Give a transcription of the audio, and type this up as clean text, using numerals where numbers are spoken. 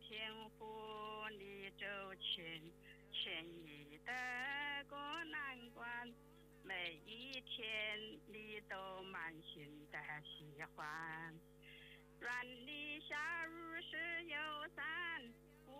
幸福你走前，轻易的过难关，每一天你都满心的喜欢。